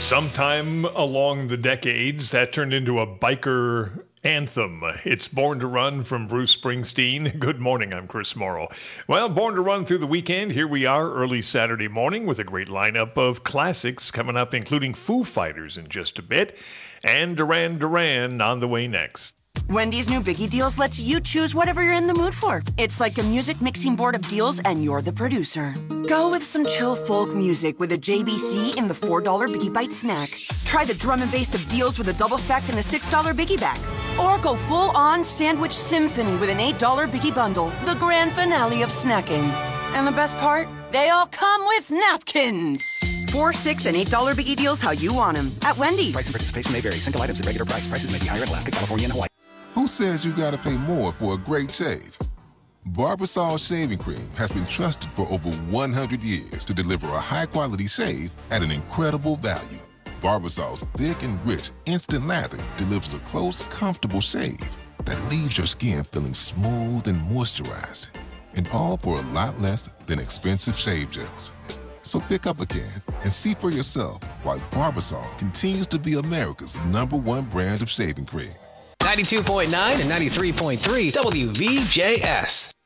Sometime along the decades, that turned into a biker anthem. It's Born to Run from Bruce Springsteen. Good morning, I'm Chris Morrow. Well, Born to Run through the weekend. Here we are early Saturday morning with a great lineup of classics coming up, including Foo Fighters in just a bit, and Duran Duran on the way next. Wendy's new Biggie Deals lets you choose whatever you're in the mood for. It's like a music mixing board of deals, and you're the producer. Go with some chill folk music with a JBC in the $4 Biggie Bite snack. Try the drum and bass of deals with a double stack in the $6 Biggie Bag. Or go full-on sandwich symphony with an $8 Biggie Bundle, the grand finale of snacking. And the best part? They all come with napkins. $4, $6, and $8 Biggie Deals how you want them at Wendy's. Price and participation may vary. Single items at regular price. Prices may be higher in Alaska, California, and Hawaii. Who says you gotta pay more for a great shave? Barbasol Shaving Cream has been trusted for over 100 years to deliver a high-quality shave at an incredible value. Barbasol's thick and rich instant lather delivers a close, comfortable shave that leaves your skin feeling smooth and moisturized, and all for a lot less than expensive shave gels. So pick up a can and see for yourself why Barbasol continues to be America's #1 brand of shaving cream. 92.9 and 93.3 WVJS.